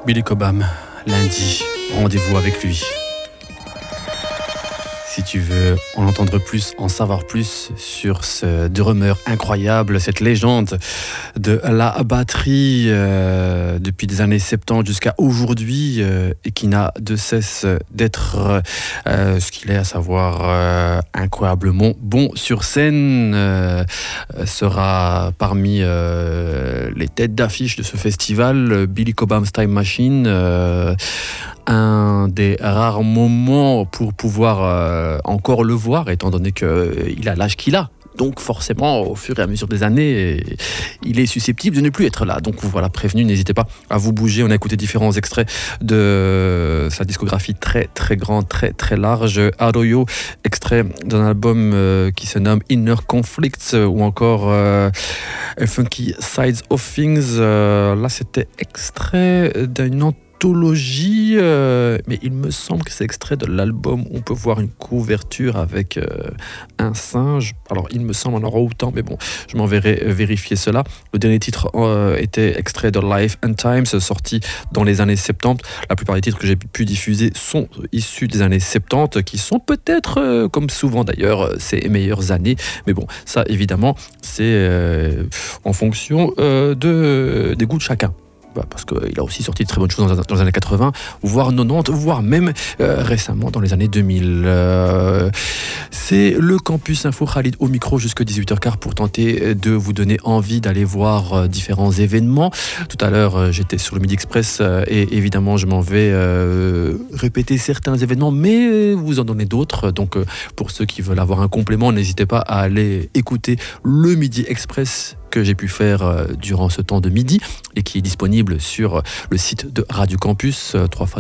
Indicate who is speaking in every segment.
Speaker 1: Billy Cobham, lundi, rendez-vous avec lui. Si tu veux en entendre plus, en savoir plus sur ce drummer incroyable, cette légende de la batterie depuis des années 70 jusqu'à aujourd'hui et qui n'a de cesse d'être ce qu'il est, à savoir incroyablement bon sur scène, sera parmi les têtes d'affiche de ce festival, Billy Cobham's Time Machine. Un des rares moments pour pouvoir encore le voir, étant donné qu'il a l'âge qu'il a. Donc forcément, au fur et à mesure des années, il est susceptible de ne plus être là. Donc voilà, prévenu, n'hésitez pas à vous bouger. On a écouté différents extraits de sa discographie très très grande, très très large. Aroyo, extrait d'un album qui se nomme Inner Conflicts, ou encore Funky Sides of Things. Là, c'était extrait d'une anthologie, mais il me semble que c'est extrait de l'album. On peut voir une couverture avec un singe. Alors il me semble en aura autant, mais bon, je m'en verrai vérifier cela. Le dernier titre était extrait de Life and Times, sorti dans les années 70. La plupart des titres que j'ai pu diffuser sont issus des années 70, qui sont peut-être, comme souvent d'ailleurs, ses meilleures années. Mais bon, ça évidemment, c'est en fonction des goûts de chacun. Parce qu'il a aussi sorti de très bonnes choses dans les années 80, voire 90, voire même récemment dans les années 2000. C'est le Campus Info, Khalid au micro jusqu'à 18h15 pour tenter de vous donner envie d'aller voir différents événements. Tout à l'heure, j'étais sur le Midi Express et évidemment, je m'en vais répéter certains événements, mais vous en donnez d'autres. Donc, pour ceux qui veulent avoir un complément, n'hésitez pas à aller écouter le Midi Express que j'ai pu faire durant ce temps de midi et qui est disponible sur le site de Radio Campus,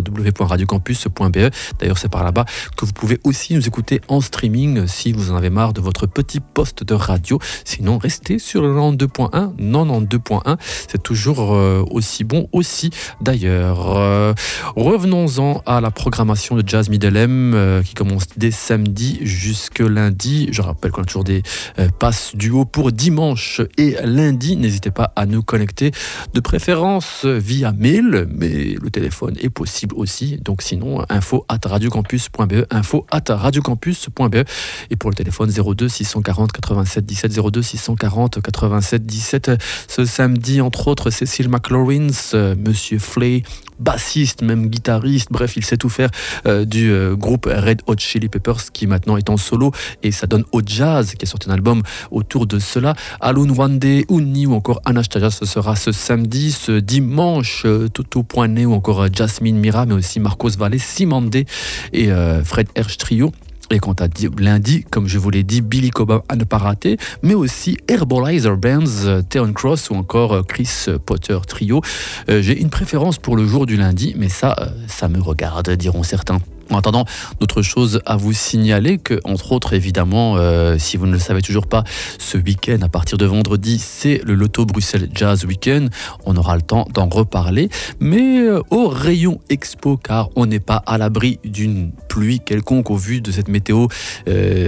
Speaker 1: www.radiocampus.be. D'ailleurs, c'est par là-bas que vous pouvez aussi nous écouter en streaming si vous en avez marre de votre petit poste de radio. Sinon, restez sur le 92.1. 92.1, c'est toujours aussi bon aussi. D'ailleurs, revenons-en à la programmation de Jazz Middlem qui commence dès samedi jusque lundi. Je rappelle qu'on a toujours des passes duo pour dimanche et lundi. N'hésitez pas à nous connecter, de préférence via mail, mais le téléphone est possible aussi. Donc sinon, info@radiocampus.be, info@radiocampus.be, et pour le téléphone 02 640 87 17, 02 640 87 17. Ce samedi, entre autres, Cecil McLaurins, Monsieur Flay, bassiste, même guitariste, bref, il sait tout faire du groupe Red Hot Chili Peppers, qui maintenant est en solo, et ça donne au jazz, qui a sorti un album autour de cela. Alun Wande, Uni ou encore Anastasia, ce sera ce samedi. Ce dimanche, Toto Poinet ou encore Jasmine Mira, mais aussi Marcos Valle, Simande et Fred Hersch Trio. Et quant à lundi, comme je vous l'ai dit, Billy Cobham à ne pas rater, mais aussi Herbalizer Bands, Theon Cross ou encore Chris Potter Trio. J'ai une préférence pour le jour du lundi, mais ça me regarde, diront certains. En attendant, d'autres choses à vous signaler, que, entre autres, évidemment, si vous ne le savez toujours pas, ce week-end, à partir de vendredi, c'est le Loto Bruxelles Jazz Weekend. On aura le temps d'en reparler, mais au rayon expo, car on n'est pas à l'abri d'une pluie quelconque au vu de cette météo